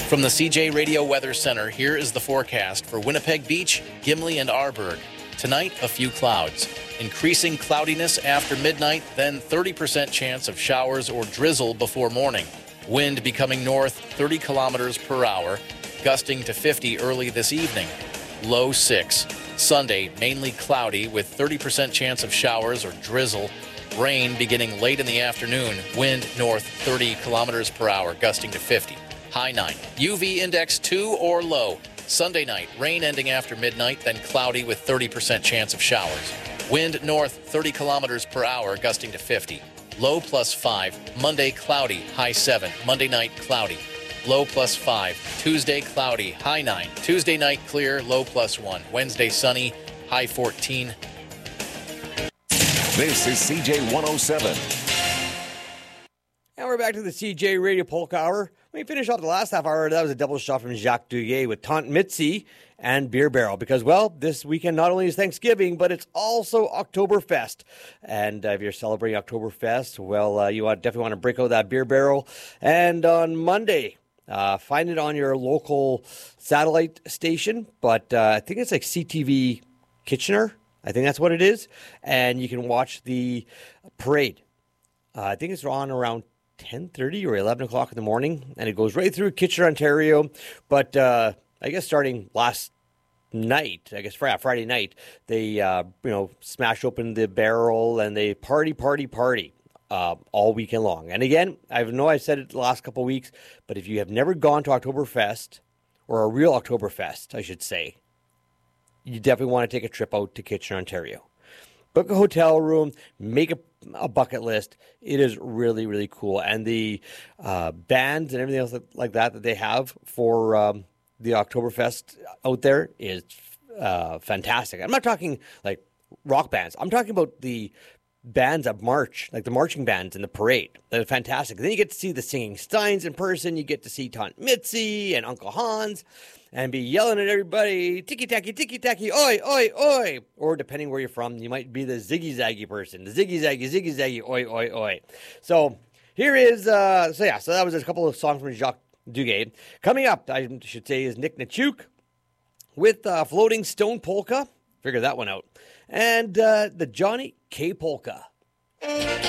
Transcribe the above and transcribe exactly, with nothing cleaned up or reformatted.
From the C J Radio Weather Center, here is the forecast for Winnipeg Beach, Gimli, and Arborg. Tonight, a few clouds. Increasing cloudiness after midnight, then thirty percent chance of showers or drizzle before morning. Wind becoming north thirty kilometers per hour, gusting to fifty early this evening. Low six. Sunday, mainly cloudy with thirty percent chance of showers or drizzle. Rain beginning late in the afternoon. Wind north thirty kilometers per hour, gusting to fifty. High nine. U V index two or low. Sunday night, rain ending after midnight, then cloudy with thirty percent chance of showers. Wind north thirty kilometers per hour, gusting to fifty. Low plus five. Monday cloudy, high seven. Monday night cloudy. Low plus five. Tuesday cloudy, high nine. Tuesday night clear, low plus one. Wednesday sunny, high fourteen. This is C J one oh seven. And we're back to the C J Radio Polka Hour. Let me finish off the last half hour. That was a double shot from Jacques Douillet with Tante Mitzi and Beer Barrel. Because, well, this weekend not only is Thanksgiving, but it's also Oktoberfest. And uh, if you're celebrating Oktoberfest, well, uh, you want, definitely want to break out that Beer Barrel. And on Monday, uh, find it on your local satellite station. But uh, I think it's like C T V Kitchener. I think that's what it is. And you can watch the parade. Uh, I think it's on around ten thirty or eleven o'clock in the morning, and it goes right through Kitchener, Ontario. But uh, I guess starting last night, I guess Friday, Friday night, they uh, you know smash open the barrel and they party, party, party uh, all weekend long. And again, I know I said it the last couple of weeks, but if you have never gone to Oktoberfest, or a real Oktoberfest, I should say, you definitely want to take a trip out to Kitchener, Ontario. Book a hotel room, make a, a bucket list. It is really, really cool. And the uh, bands and everything else that, like that that they have for um, the Oktoberfest out there is uh, fantastic. I'm not talking like rock bands. I'm talking about the bands that march, like the marching bands in the parade. They're fantastic. Then you get to see the Singing Steins in person. You get to see Tante Mitzi and Uncle Hans and be yelling at everybody, ticky-tacky, ticky-tacky, oi, oi, oi. Or depending where you're from, you might be the ziggy-zaggy person. The ziggy-zaggy, ziggy-zaggy, oi, oi, oi. So here is, uh, so yeah, so that was a couple of songs from Jacques Douillet. Coming up, I should say, is Nick Nachuk with uh, Floating Stone Polka. Figure that one out. And uh, the Johnny K. Polka.